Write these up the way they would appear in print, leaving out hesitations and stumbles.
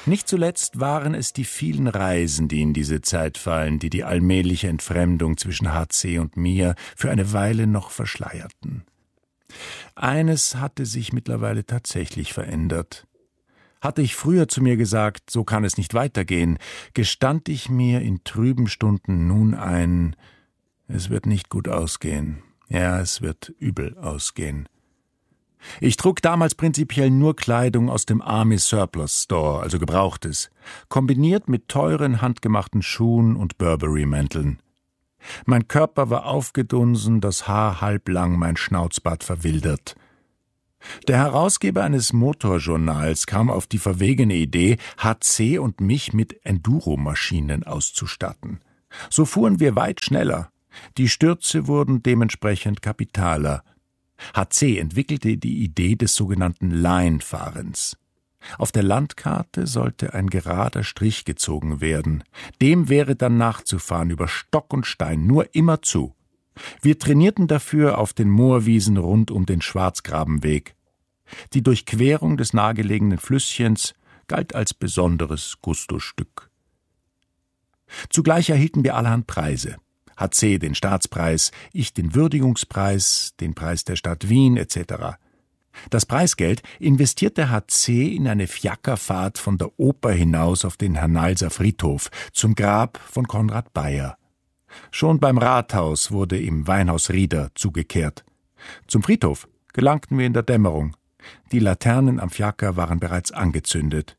Nicht zuletzt waren es die vielen Reisen, die in diese Zeit fallen, die die allmähliche Entfremdung zwischen HC und mir für eine Weile noch verschleierten. Eines hatte sich mittlerweile tatsächlich verändert. Hatte ich früher zu mir gesagt, so kann es nicht weitergehen, gestand ich mir in trüben Stunden nun ein, es wird nicht gut ausgehen. Ja, es wird übel ausgehen. Ich trug damals prinzipiell nur Kleidung aus dem Army Surplus Store, also Gebrauchtes, kombiniert mit teuren handgemachten Schuhen und Burberry-Mänteln. Mein Körper war aufgedunsen, das Haar halblang, mein Schnauzbart verwildert. Der Herausgeber eines Motorjournals kam auf die verwegene Idee, HC und mich mit Enduromaschinen auszustatten. So fuhren wir weit schneller. Die Stürze wurden dementsprechend kapitaler. HC entwickelte die Idee des sogenannten Line-Fahrens. Auf der Landkarte sollte ein gerader Strich gezogen werden. Dem wäre dann nachzufahren über Stock und Stein, nur immer zu. Wir trainierten dafür auf den Moorwiesen rund um den Schwarzgrabenweg. Die Durchquerung des nahegelegenen Flüsschens galt als besonderes Gustostück. Zugleich erhielten wir allerhand Preise. HC den Staatspreis, ich den Würdigungspreis, den Preis der Stadt Wien etc. Das Preisgeld investierte HC in eine Fiakerfahrt von der Oper hinaus auf den Hernalser Friedhof zum Grab von Konrad Bayer. Schon beim Rathaus wurde im Weinhaus Rieder zugekehrt. Zum Friedhof gelangten wir in der Dämmerung. Die Laternen am Fiaker waren bereits angezündet.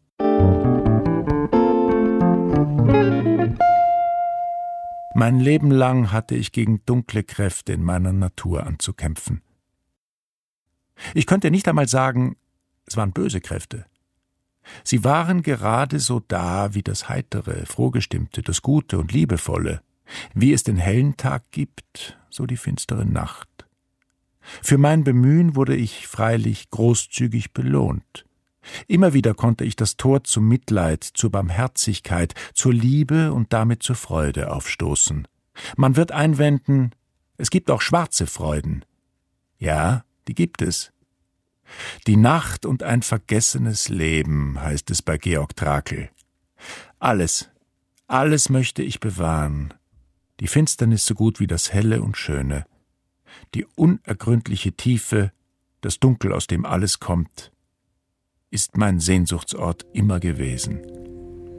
Mein Leben lang hatte ich gegen dunkle Kräfte in meiner Natur anzukämpfen. Ich könnte nicht einmal sagen, es waren böse Kräfte. Sie waren gerade so da wie das Heitere, Frohgestimmte, das Gute und Liebevolle. Wie es den hellen Tag gibt, so die finstere Nacht. Für mein Bemühen wurde ich freilich großzügig belohnt. Immer wieder konnte ich das Tor zum Mitleid, zur Barmherzigkeit, zur Liebe und damit zur Freude aufstoßen. Man wird einwenden, es gibt auch schwarze Freuden. Ja, die gibt es. Die Nacht und ein vergessenes Leben, heißt es bei Georg Trakl. Alles möchte ich bewahren. Die Finsternis so gut wie das Helle und Schöne. Die unergründliche Tiefe, das Dunkel, aus dem alles kommt, ist mein Sehnsuchtsort immer gewesen.